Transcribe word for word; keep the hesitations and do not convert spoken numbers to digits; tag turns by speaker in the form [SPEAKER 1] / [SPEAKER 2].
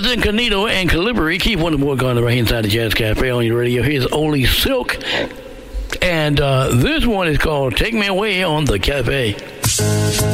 [SPEAKER 1] Brothers Incognito and Calibri. Keep one more going right inside the Jazz Cafe on your radio. Here's Oli Silk. And uh, this one is called Take Me Away on the Cafe.